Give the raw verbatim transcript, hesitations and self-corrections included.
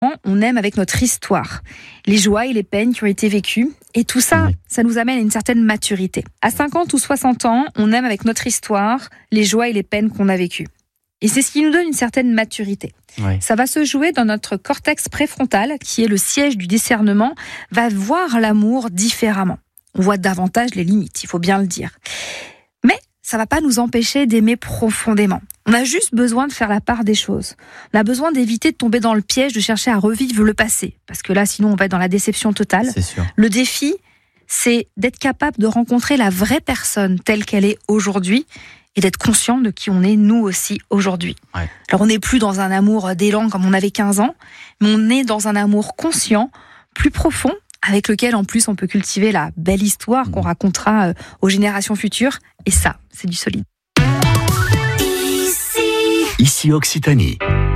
ans, on aime avec notre histoire, les joies et les peines qui ont été vécues. Et tout ça, oui. ça nous amène à une certaine maturité. À cinquante ou soixante ans, on aime avec notre histoire, les joies et les peines qu'on a vécues. Et c'est ce qui nous donne une certaine maturité. Oui. Ça va se jouer dans notre cortex préfrontal, qui est le siège du discernement, va voir l'amour différemment. On voit davantage les limites, il faut bien le dire. Mais ça ne va pas nous empêcher d'aimer profondément. On a juste besoin de faire la part des choses. On a besoin d'éviter de tomber dans le piège de chercher à revivre le passé. Parce que là, sinon, on va être dans la déception totale. C'est sûr. Le défi, c'est d'être capable de rencontrer la vraie personne telle qu'elle est aujourd'hui et d'être conscient de qui on est, nous aussi, aujourd'hui. Ouais. Alors, on n'est plus dans un amour d'élan comme on avait quinze ans, mais on est dans un amour conscient, plus profond, avec lequel, en plus, on peut cultiver la belle histoire mmh. qu'on racontera aux générations futures. Et ça, c'est du solide. Ici Occitanie.